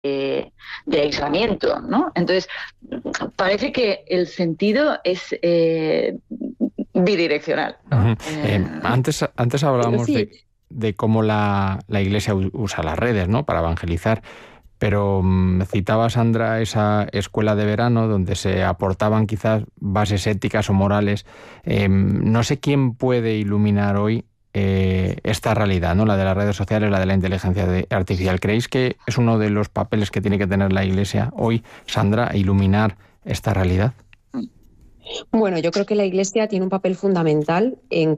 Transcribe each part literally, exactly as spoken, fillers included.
de, de aislamiento, ¿no? Entonces, parece que el sentido es eh, bidireccional, ¿no? Uh-huh. Eh, antes, antes hablábamos sí. de, de cómo la, la Iglesia usa las redes, ¿no?, para evangelizar. Pero um, citaba Sandra esa escuela de verano donde se aportaban quizás bases éticas o morales. Eh, no sé quién puede iluminar hoy eh, esta realidad, ¿no?, la de las redes sociales, la de la inteligencia de, artificial. ¿Creéis que es uno de los papeles que tiene que tener la Iglesia hoy, Sandra, iluminar esta realidad? Bueno, yo creo que la Iglesia tiene un papel fundamental en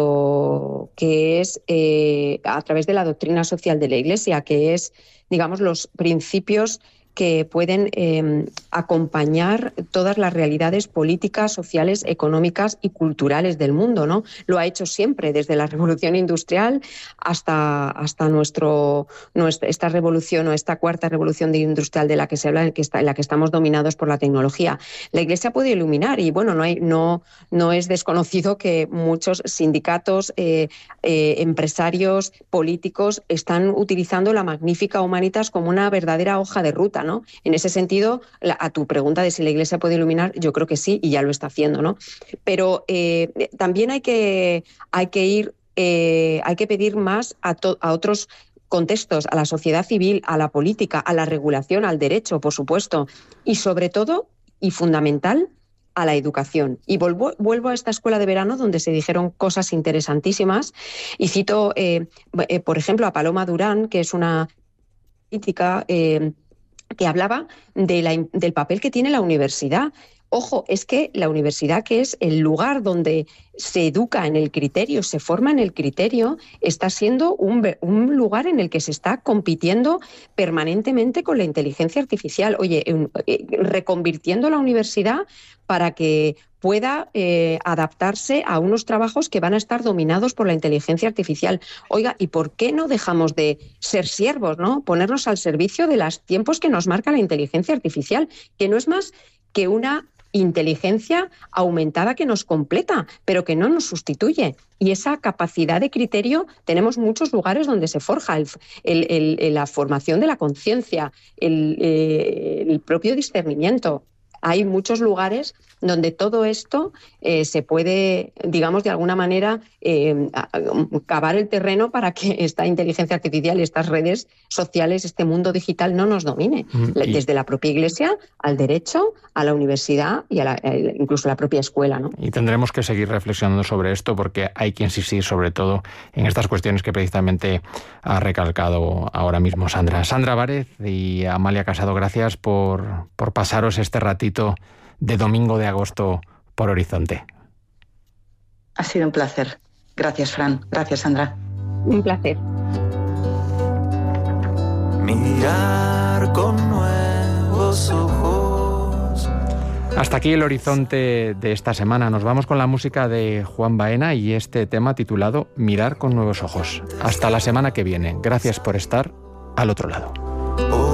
cuanto que es eh, a través de la doctrina social de la Iglesia, que es, digamos, los principios que pueden eh, acompañar todas las realidades políticas, sociales, económicas y culturales del mundo, ¿no? Lo ha hecho siempre, desde la Revolución Industrial hasta, hasta nuestro, nuestra, esta revolución o esta cuarta revolución industrial de la que se habla, en, que está, en la que estamos dominados por la tecnología. La Iglesia puede iluminar y, bueno, no, hay, no, no es desconocido que muchos sindicatos, eh, eh, empresarios, políticos están utilizando la Magnificat Humanitas como una verdadera hoja de ruta, ¿no? En ese sentido, la, a tu pregunta de si la Iglesia puede iluminar, yo creo que sí, y ya lo está haciendo, ¿no? Pero eh, también hay que, hay que ir, eh, hay que pedir más a, to, a otros contextos, a la sociedad civil, a la política, a la regulación, al derecho, por supuesto, y sobre todo, y fundamental, a la educación. Y vuelvo, vuelvo a esta escuela de verano donde se dijeron cosas interesantísimas, y cito, eh, eh, por ejemplo, a Paloma Durán, que es una política eh, que hablaba de la, del papel que tiene la universidad. Ojo, es que la universidad, que es el lugar donde se educa en el criterio, se forma en el criterio, está siendo un, un lugar en el que se está compitiendo permanentemente con la inteligencia artificial. Oye, eh, reconvirtiendo la universidad para que pueda eh, adaptarse a unos trabajos que van a estar dominados por la inteligencia artificial. Oiga, ¿y por qué no dejamos de ser siervos, ¿no? Ponernos al servicio de los tiempos que nos marca la inteligencia artificial, que no es más que una inteligencia aumentada que nos completa, pero que no nos sustituye. Y esa capacidad de criterio, tenemos muchos lugares donde se forja el, el, el, la formación de la conciencia, el, eh, el propio discernimiento. Hay muchos lugares donde todo esto eh, se puede, digamos, de alguna manera eh, cavar el terreno para que esta inteligencia artificial y estas redes sociales, este mundo digital no nos domine. Y desde la propia Iglesia al derecho, a la universidad y a la, incluso a la propia escuela, ¿no? Y tendremos que seguir reflexionando sobre esto porque hay que insistir sobre todo en estas cuestiones que precisamente ha recalcado ahora mismo Sandra. Sandra Bárez y Amalia Casado, gracias por, por pasaros este ratito de domingo de agosto por Horizonte. Ha sido un placer. Gracias, Fran. Gracias, Sandra. Un placer. Mirar con nuevos ojos. Hasta aquí el Horizonte de esta semana. Nos vamos con la música de Juan Baena y este tema titulado Mirar con nuevos ojos. Hasta la semana que viene. Gracias por estar al otro lado.